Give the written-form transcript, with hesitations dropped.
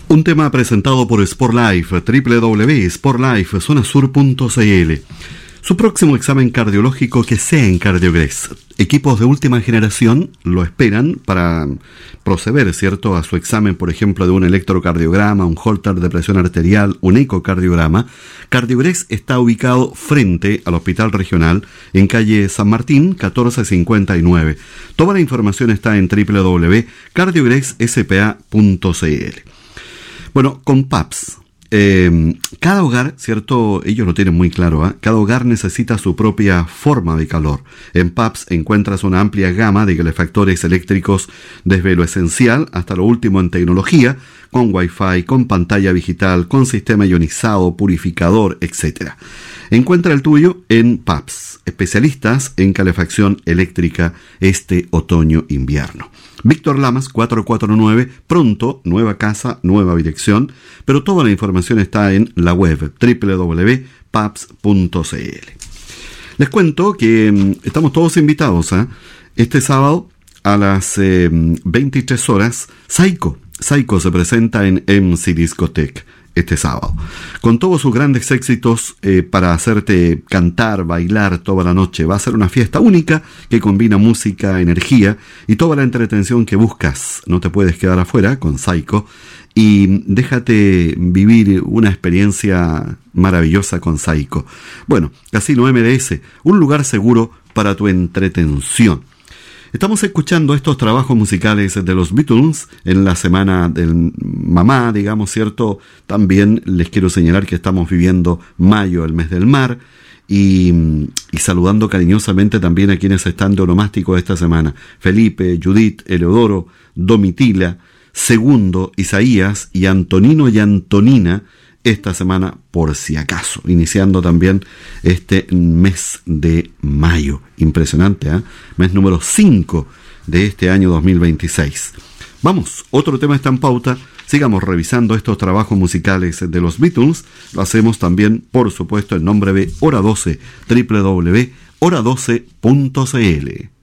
Un tema presentado por Sportlife, www.sportlifezonasur.cl. Su próximo examen cardiológico que sea en Cardiogres. Equipos de última generación lo esperan para proceder, ¿cierto?, a su examen, por ejemplo, de un electrocardiograma, un holter de presión arterial, un ecocardiograma. Cardiogres está ubicado frente al Hospital Regional, en calle San Martín, 1459. Toda la información está en www.cardiogresSPA.cl. Bueno, con PAPS. Cada hogar, ¿cierto? Ellos lo tienen muy claro, ¿eh? Cada hogar necesita su propia forma de calor. En PAPS encuentras una amplia gama de calefactores eléctricos desde lo esencial hasta lo último en tecnología, con Wi-Fi, con pantalla digital, con sistema ionizado, purificador, etc. Encuentra el tuyo en PAPS, especialistas en calefacción eléctrica este otoño-invierno. Víctor Lamas, 449, pronto, nueva casa, nueva dirección, pero toda la información está en la web www.paps.cl. Les cuento que estamos todos invitados, ¿eh? Este sábado a las 23 horas, Saiko se presenta en MC Discotech este sábado, con todos sus grandes éxitos para hacerte cantar, bailar toda la noche. Va a ser una fiesta única que combina música, energía y toda la entretención que buscas. No te puedes quedar afuera con Saiko y déjate vivir una experiencia maravillosa con Saiko. Bueno, Casino MDS, un lugar seguro para tu entretención. Estamos escuchando estos trabajos musicales de los Beatles en la semana del mamá, digamos, ¿cierto? También les quiero señalar que estamos viviendo mayo, el mes del mar, y saludando cariñosamente también a quienes están de onomástico esta semana. Felipe, Judith, Eleodoro, Domitila, Segundo, Isaías y Antonino y Antonina esta semana, por si acaso, iniciando también este mes de mayo. Impresionante, ¿eh? Mes número 5 de este año 2026. Vamos, otro tema está en pauta. Sigamos revisando estos trabajos musicales de los Beatles. Lo hacemos también, por supuesto, en nombre de Hora 12, www.hora12.cl.